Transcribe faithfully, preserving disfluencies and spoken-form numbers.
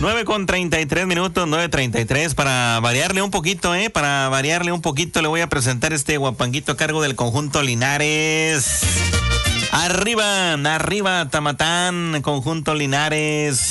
nueve con treinta y tres minutos, nueve treinta y tres, para variarle un poquito, ¿eh? Para variarle un poquito le voy a presentar este guapanguito a cargo del conjunto Linares. Arriba, arriba, Tamatán, conjunto Linares.